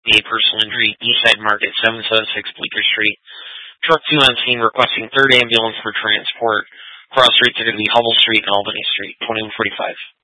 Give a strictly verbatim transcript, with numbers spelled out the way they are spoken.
A personal injury, Eastside Market, seven seventy-six Bleecker Street. Truck two on scene requesting third ambulance for transport. Cross streets are going to be Hubble Street and Albany Street, twenty-one forty-five.